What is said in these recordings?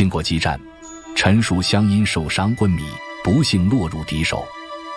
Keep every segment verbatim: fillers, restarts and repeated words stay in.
经过激战，陈树湘因受伤昏迷，不幸落入敌手。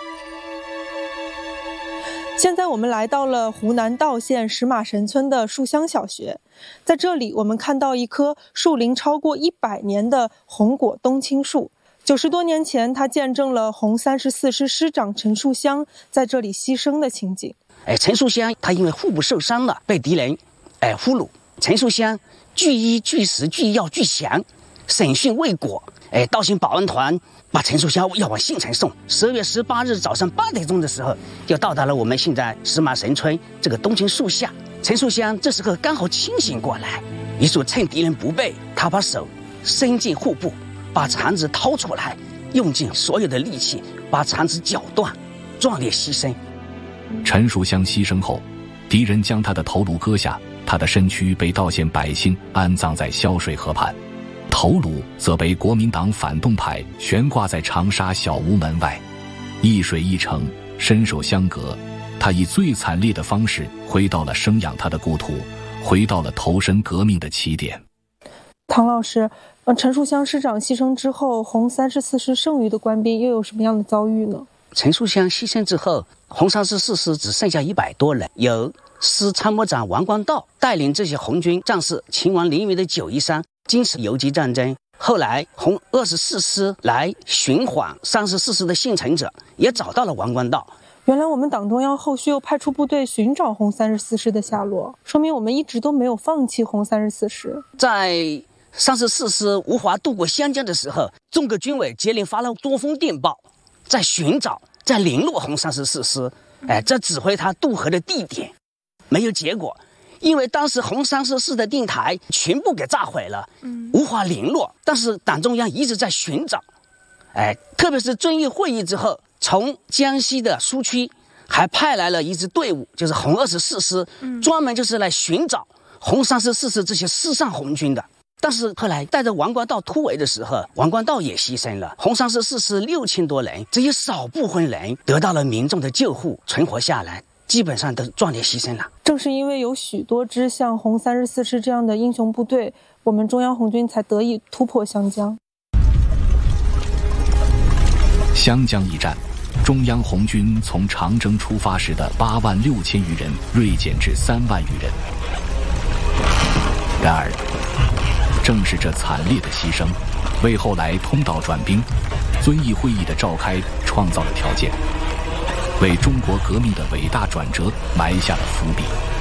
现在我们来到了湖南道县石马神村的树乡小学，在这里我们看到一棵树龄超过一百年的红果冬青树。九十多年前，它见证了红三十四师师长陈树湘在这里牺牲的情景。 哎，陈树湘他因为腹部受伤了，被敌人哎俘虏。陈树湘据医据实据药据详，审讯未果，哎，道县保安团把陈树湘要往县城送。十二月十八日早上八点钟的时候，就到达了我们现在石马神村这个冬青树下。陈树湘这时候刚好清醒过来，于是趁敌人不备，他把手伸进腹部，把肠子掏出来，用尽所有的力气把肠子绞断，壮烈牺牲。 陈树湘牺牲后，敌人将他的头颅割下，他的身躯被道县百姓安葬在潇水河畔，头颅则被国民党反动派悬挂在长沙小屋门外。一水一城，身受相隔，他以最惨烈的方式回到了生养他的故土，回到了投身革命的起点。 唐老师，呃，陈树湘师长牺牲之后，红三十四师剩余的官兵又有什么样的遭遇呢？ 陈树湘牺牲之后，红三十四师只剩下一百多人，由师参谋长王光道带领这些红军战士前往临沂的九一山，经此游击战争。后来红二十四师来寻访三十四师的幸存者，也找到了王光道。 原来我们党中央后续又派出部队寻找红三十四师的下落，说明我们一直都没有放弃红三十四师。 在三十四师无法渡过湘江的时候，中革军委接连发了多封电报，在寻找在联络红三十四师，哎，在指挥他渡河的地点，没有结果。因为当时红三十四的电台全部给炸毁了，无法联络。但是党中央一直在寻找，哎，特别是遵义会议之后，从江西的苏区还派来了一支队伍，就是红二十四师，专门就是来寻找红三十四师这些失散红军的。但是后来带着王光道突围的时候，王光道也牺牲了。红三十四师六千多人，只有少部分人得到了民众的救护，存活下来，基本上都壮烈牺牲了。 正是因为有许多支像红三十四师这样的英雄部队，我们中央红军才得以突破湘江。 湘江一战，中央红军从长征出发时的八万六千余人锐减至三万余人。然而，正是这惨烈的牺牲，为后来通道转兵、遵义会议的召开创造了条件，为中国革命的伟大转折埋下了伏笔。